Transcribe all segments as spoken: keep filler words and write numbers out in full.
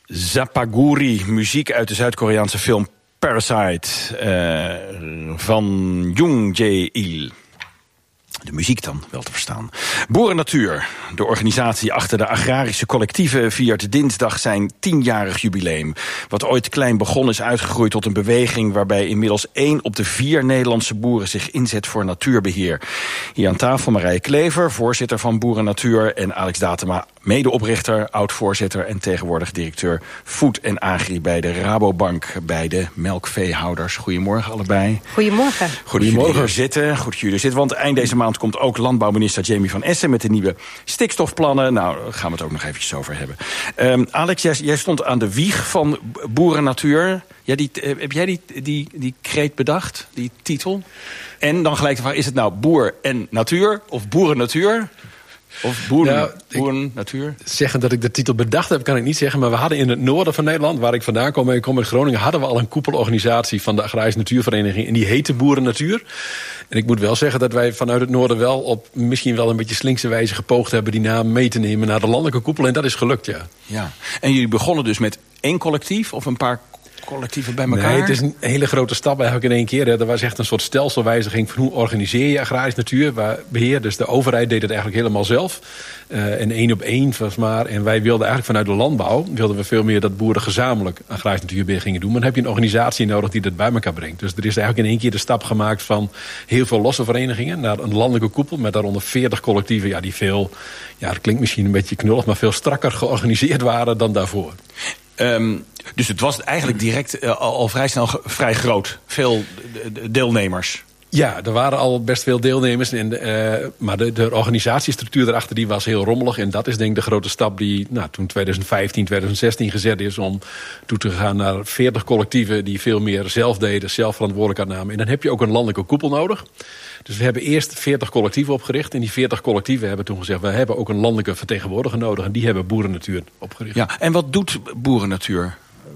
Zapaguri, muziek uit de Zuid-Koreaanse film Parasite uh, van Jung Jae-il. De muziek dan, wel te verstaan. Boeren Natuur, de organisatie achter de agrarische collectieven, viert dinsdag zijn tienjarig jubileum. Wat ooit klein begon is uitgegroeid tot een beweging waarbij inmiddels één op de vier Nederlandse boeren zich inzet voor natuurbeheer. Hier aan tafel Marije Klever, voorzitter van Boeren Natuur, en Alex Datema, medeoprichter, oud-voorzitter en tegenwoordig directeur Food en Agri bij de Rabobank, bij de melkveehouders. Goedemorgen allebei. Goedemorgen. Goed dat jullie hier zitten. Goed dat jullie er zitten, want eind deze maand komt ook landbouwminister Jamie van Essen met de nieuwe stikstofplannen. Nou, daar gaan we het ook nog eventjes over hebben. Um, Alex, jij, jij stond aan de wieg van Boeren Natuur. Ja, die, uh, heb jij die, die, die kreet bedacht, die titel? En dan gelijk de vraag, is het nou boer en natuur of boeren natuur? Of boeren, nou, boeren natuur? Zeggen dat ik de titel bedacht heb, kan ik niet zeggen. Maar we hadden in het noorden van Nederland, waar ik vandaan kom, en ik kom uit Groningen, hadden we al een koepelorganisatie van de Agrarische Natuurvereniging. En die heette Boeren Natuur. En ik moet wel zeggen dat wij vanuit het noorden wel op misschien wel een beetje slinkse wijze gepoogd hebben die naam mee te nemen naar de landelijke koepel. En dat is gelukt, ja. Ja. En jullie begonnen dus met één collectief of een paar collectieven bij elkaar? Nee, het is een hele grote stap eigenlijk in één keer. Hè. Er was echt een soort stelselwijziging van hoe organiseer je agrarisch natuur. Waar beheer, dus de overheid deed het eigenlijk helemaal zelf. Uh, en één op één was maar. En wij wilden eigenlijk vanuit de landbouw wilden we veel meer dat boeren gezamenlijk agrarisch natuurbeheer gingen doen. Maar dan heb je een organisatie nodig die dat bij elkaar brengt. Dus er is eigenlijk in één keer de stap gemaakt van heel veel losse verenigingen naar een landelijke koepel met daaronder veertig collectieven. Ja, die veel, ja, dat klinkt misschien een beetje knullig, maar veel strakker georganiseerd waren dan daarvoor. Um, dus het was eigenlijk direct uh, al, al vrij snel ge- vrij groot. Veel deelnemers. Ja, er waren al best veel deelnemers. En, uh, maar de, de organisatiestructuur erachter die was heel rommelig. En dat is denk ik de grote stap die nou, toen twintig vijftien, twintig zestien gezet is om toe te gaan naar veertig collectieven die veel meer zelf deden, zelf verantwoordelijkheid namen. En dan heb je ook een landelijke koepel nodig. Dus we hebben eerst veertig collectieven opgericht. En die veertig collectieven hebben toen gezegd, we hebben ook een landelijke vertegenwoordiger nodig. En die hebben Boeren Natuur opgericht. Ja, en wat doet Boeren Natuur?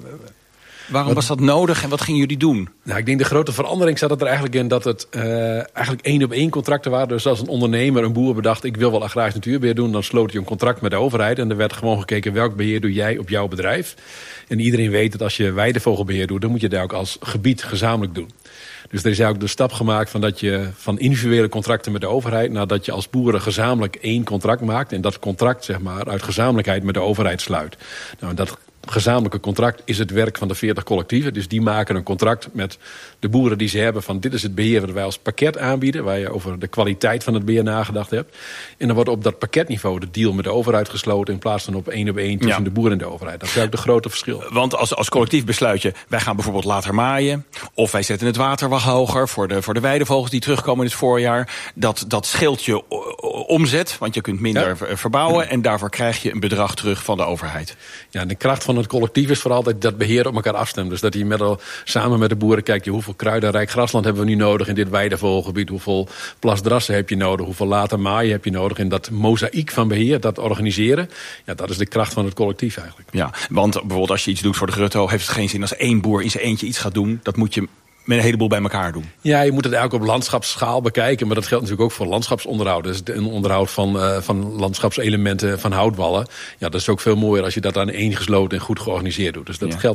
Waarom was dat nodig en wat gingen jullie doen? Nou, ik denk de grote verandering zat er eigenlijk in dat het uh, eigenlijk één op één contracten waren. Dus als een ondernemer, een boer bedacht, ik wil wel agrarisch natuurbeheer doen, dan sloot je een contract met de overheid. En er werd gewoon gekeken welk beheer doe jij op jouw bedrijf. En iedereen weet dat als je weidevogelbeheer doet, dan moet je dat ook als gebied gezamenlijk doen. Dus er is eigenlijk de stap gemaakt van dat je van individuele contracten met de overheid naar dat je als boeren gezamenlijk één contract maakt. En dat contract zeg maar uit gezamenlijkheid met de overheid sluit. Nou, dat gezamenlijke contract is het werk van de veertig collectieven. Dus die maken een contract met de boeren die ze hebben van dit is het beheer wat wij als pakket aanbieden, waar je over de kwaliteit van het beheer nagedacht hebt. En dan wordt op dat pakketniveau de deal met de overheid gesloten in plaats van op één op één tussen ja. de boer en de overheid. Dat is eigenlijk de grote verschil. Want als, als collectief besluit je, wij gaan bijvoorbeeld later maaien, of wij zetten het water wat hoger voor de, voor de weidevogels die terugkomen in het voorjaar. Dat, dat scheelt je omzet, want je kunt minder ja. verbouwen en daarvoor krijg je een bedrag terug van de overheid. Ja, de kracht van het collectief is vooral dat dat beheer op elkaar afstemt. Dus dat je met al, samen met de boeren kijkt, hoeveel kruidenrijk grasland hebben we nu nodig in dit weidevogelgebied, hoeveel plasdrassen heb je nodig, hoeveel later maaien heb je nodig. En dat mozaïek van beheer, dat organiseren, ja, dat is de kracht van het collectief eigenlijk. Ja, want bijvoorbeeld als je iets doet voor de grutto, heeft het geen zin als één boer in zijn eentje iets gaat doen. Dat moet je met een heleboel bij elkaar doen. Ja, je moet het eigenlijk op landschapsschaal bekijken. Maar dat geldt natuurlijk ook voor landschapsonderhoud. Dus een onderhoud van, uh, van landschapselementen, van houtwallen. Ja, dat is ook veel mooier als je dat aan één gesloten en goed georganiseerd doet. Dus dat ja. geldt